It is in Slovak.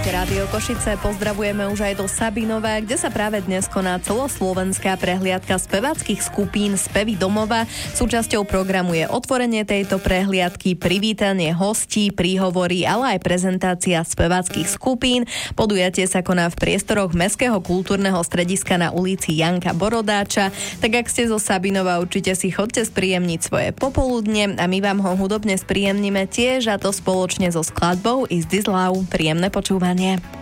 Rádio Košice. Pozdravujeme už aj do Sabinova, kde sa práve dnes koná celoslovenská prehliadka speváckych skupín Spevy domova. Súčasťou programu je otvorenie tejto prehliadky, privítanie hostí, príhovory, ale aj prezentácia speváckych skupín. Podujatie sa koná v priestoroch Mestského kultúrneho strediska na ulici Janka Borodáča. Tak ak ste zo Sabinova, určite si chodte spríjemniť svoje popoludne a my vám ho hudobne spríjemníme tiež, a to spoločne so skladbou Is This Love. Príjemné počúvanie.